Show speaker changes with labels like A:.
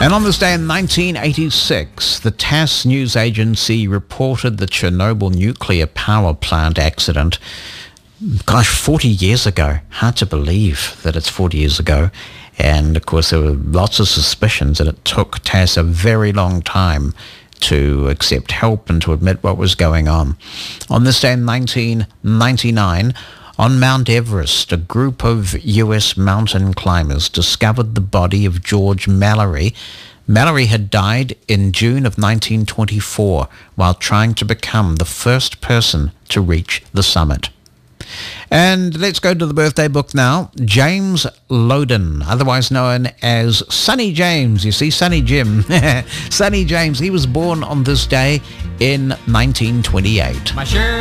A: And on this day in 1986, the TASS news agency reported the Chernobyl nuclear power plant accident. Gosh, 40 years ago. Hard to believe that it's 40 years ago. And of course, there were lots of suspicions, and it took TASS a very long time to accept help and to admit what was going on. On this day in 1999, on Mount Everest, a group of US mountain climbers discovered the body of George Mallory. Mallory had died in June of 1924 while trying to become the first person to reach the summit. And let's go to the birthday book now. James Loudon, otherwise known as Sonny James. You see, Sonny Jim. Sonny James, he was born on this day in 1928.